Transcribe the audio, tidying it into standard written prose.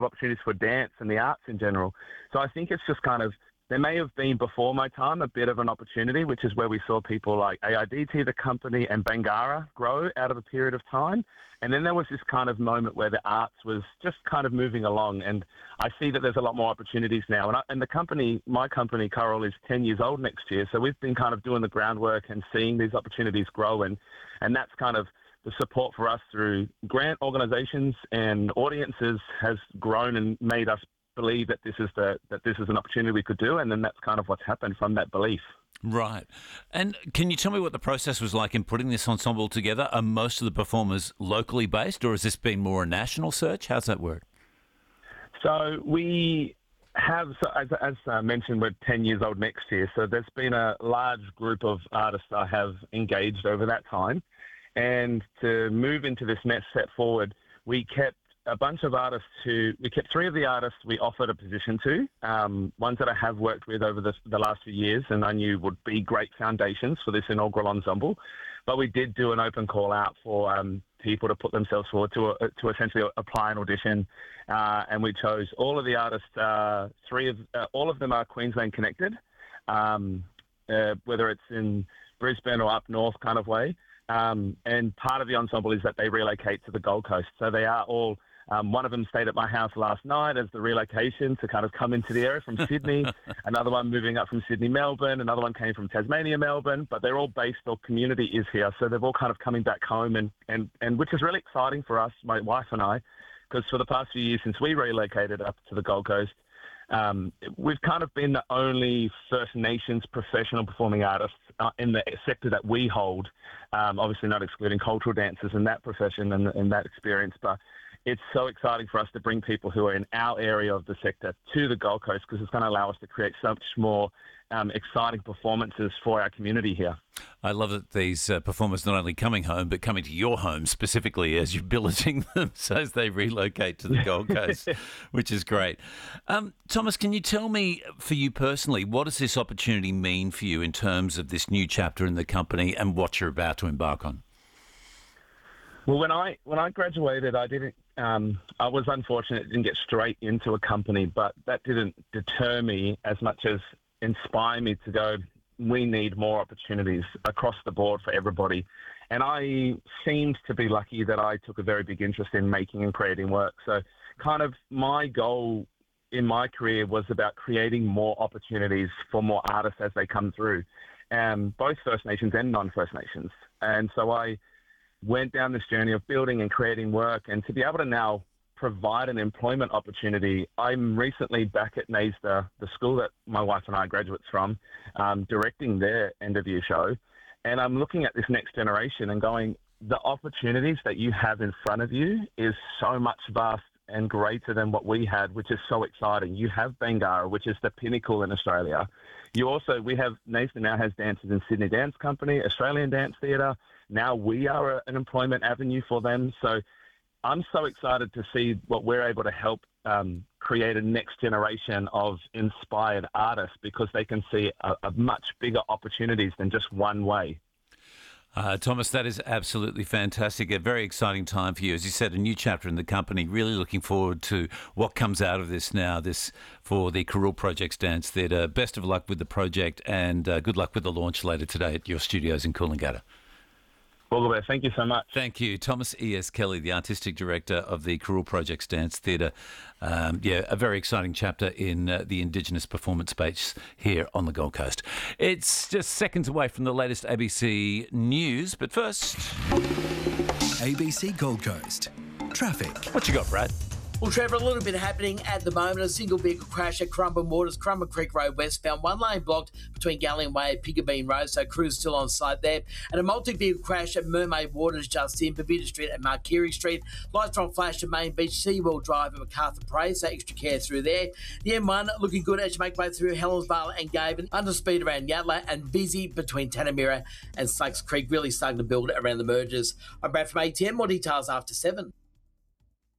opportunities for dance and the arts in general. So I think it's just kind of, there may have been before my time a bit of an opportunity, which is where we saw people like AIDT, the company, and Bangarra grow out of a period of time. And then there was this kind of moment where the arts was just kind of moving along. And I see that there's a lot more opportunities now. And the company, my company, Coral, is 10 years old next year. So we've been kind of doing the groundwork and seeing these opportunities grow. And that's kind of the support for us through grant organisations and audiences has grown and made us believe that this is an opportunity we could do, and then that's kind of what's happened from that belief. Right. And can you tell me what the process was like in putting this ensemble together? Are most of the performers locally based, or has this been more a national search? How's that work? So we have, as I mentioned, we're 10 years old next year, so there's been a large group of artists I have engaged over that time. And to move into this next step forward, we kept a bunch of artists we kept 3 of the artists we offered a position to, ones that I have worked with over the last few years and I knew would be great foundations for this inaugural ensemble. But we did do an open call out for people to put themselves forward to essentially apply an audition. And we chose all of the artists, all of them are Queensland connected, whether it's in Brisbane or up north kind of way. And part of the ensemble is that they relocate to the Gold Coast. So they are all, one of them stayed at my house last night as the relocation to kind of come into the area from Sydney. Another one moving up from Sydney, Melbourne. Another one came from Tasmania, Melbourne. But they're all based, or community is here. So they're all kind of coming back home and which is really exciting for us, my wife and I, because for the past few years since we relocated up to the Gold Coast, we've kind of been the only First Nations professional performing artists in the sector that we hold, obviously not excluding cultural dancers in that profession and that experience, but it's so exciting for us to bring people who are in our area of the sector to the Gold Coast because it's going to allow us to create so much more exciting performances for our community here. I love that these performers not only coming home, but coming to your home specifically as you're billeting them so as they relocate to the Gold Coast, which is great. Thomas, can you tell me, for you personally, what does this opportunity mean for you in terms of this new chapter in the company and what you're about to embark on? Well, when I graduated, I was unfortunate, didn't get straight into a company, but that didn't deter me as much as inspire me to go, we need more opportunities across the board for everybody. And I seemed to be lucky that I took a very big interest in making and creating work. So kind of my goal in my career was about creating more opportunities for more artists as they come through, both First Nations and non-First Nations. And so I went down this journey of building and creating work, and to be able to now provide an employment opportunity. I'm recently back at NAISDA, the school that my wife and I are graduates from, directing their end-of-year show, and I'm looking at this next generation and going, the opportunities that you have in front of you is so much vast and greater than what we had, which is so exciting. You have Bangarra, which is the pinnacle in Australia. NAISDA now has dancers in Sydney Dance Company, Australian Dance Theatre. Now we are an employment avenue for them. So I'm so excited to see what we're able to help create a next generation of inspired artists because they can see a much bigger opportunities than just one way. Thomas, that is absolutely fantastic. A very exciting time for you. As you said, a new chapter in the company. Really looking forward to what comes out of this now, this for the Coral Projects Dance Theatre. Best of luck with the project and good luck with the launch later today at your studios in Coolangatta. All the best. Thank you so much. Thank you. Thomas E.S. Kelly, the Artistic Director of the Coral Projects Dance Theatre. A very exciting chapter in the Indigenous performance space here on the Gold Coast. It's just seconds away from the latest ABC News, but first... ABC Gold Coast. Traffic. What you got, Brad? Well, Trevor, a little bit happening at the moment. A single vehicle crash at Currumbin Waters, Currumbin Creek Road westbound. One lane blocked between Galleon Way and Pigabeen Road, so crews still on site there. And a multi-vehicle crash at Mermaid Waters just in Pavita Street and Markiri Street. Lights on flash at Main Beach, Seawell Drive and MacArthur Parade, so extra care through there. The M1 looking good as you make way through Helensvale and Gaven. Under speed around Yatala and busy between Tanamira and Slacks Creek, really starting to build around the mergers. I'm Brad from ATM. More details after 7.